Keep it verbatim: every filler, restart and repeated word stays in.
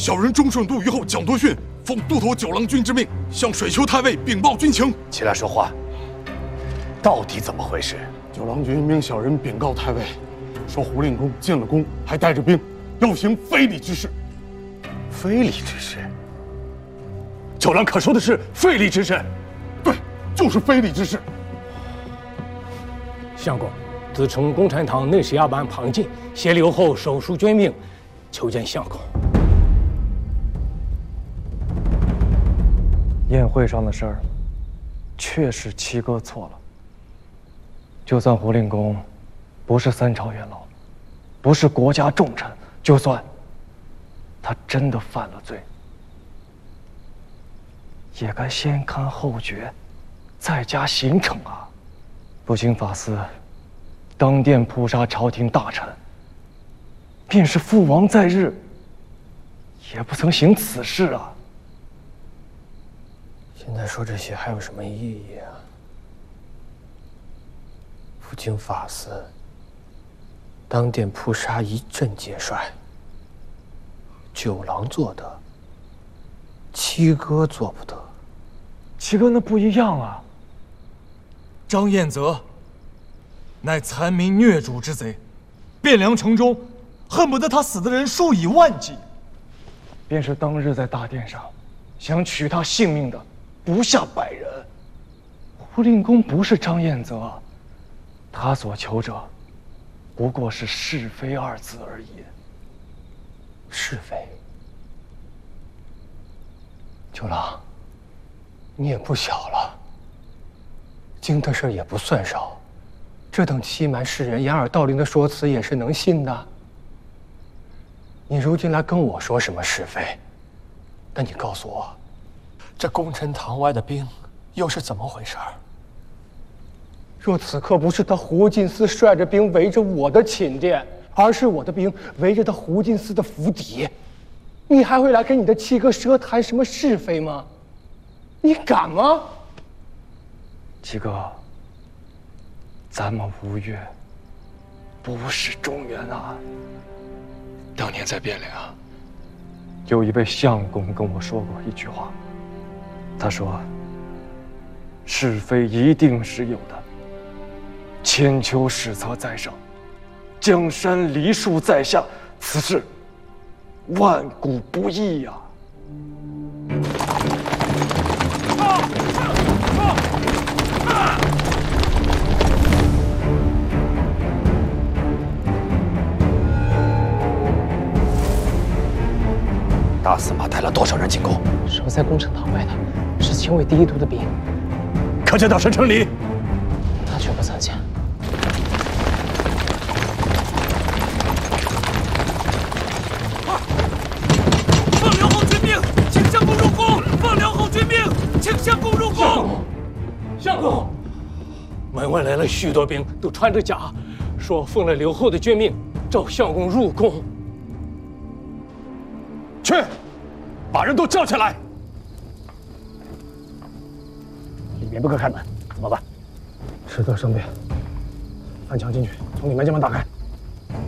小人忠顺都虞候蒋多逊，奉都头九郎君之命，向水丘太尉禀报军情。 起来说话，到底怎么回事？ 九郎君命小人禀告太尉，说胡令公进了宫，还带着兵，要行非礼之事。 非礼之事？九郎可说的是非礼之事？ 对，就是非礼之事。 相公，自从共产党内史衙班庞进协刘后手书捐命，求见相公。 宴会上的事儿，确实七哥错了。就算胡令公不是三朝元老，不是国家重臣，就算他真的犯了罪，也该先看后觉，再加刑惩啊！不经法司，当殿扑杀朝廷大臣，便是父王在日，也不曾行此事啊！ 现在说这些还有什么意义啊？不经法司，当殿扑杀一镇皆帅，九郎做得，七哥做不得。 七哥那不一样啊！ 张彦泽乃残民虐主之贼，汴梁城中恨不得他死的人数以万计。 便是当日在大殿上想取他性命的不下百人。胡令公不是张彦泽，他所求者不过是是非二字而已。 是非？九郎，你也不小了，经的事也不算少，这等欺瞒世人、掩耳盗铃的说辞也是能信的。你如今来跟我说什么是非？那你告诉我，这功臣堂外的兵又是怎么回事儿？若此刻不是他胡进司率着兵围着我的寝殿，而是我的兵围着他胡进司的府邸，你还会来跟你的七哥舌谈什么是非吗？你敢吗？ 七哥，咱们吴越不是中原啊。当年在汴梁，有一位相公跟我说过一句话，他说：“是非一定是有的，千秋史册在上，江山梨树在下，此事万古不易呀。” 大司马带了多少人进宫？ 守在宫城堂外的是前卫第一都的兵， 可见到神城里， 他却不曾见。 放辽后军兵，请相公入宫！放辽后军兵，请相公入宫！ 相公，门外来了许多兵，都穿着甲，说奉了刘后的军命，召相公入宫。 去，把人都叫起来。 里面不可开门，怎么办？迟得生变，翻墙进去，从里面将门打开。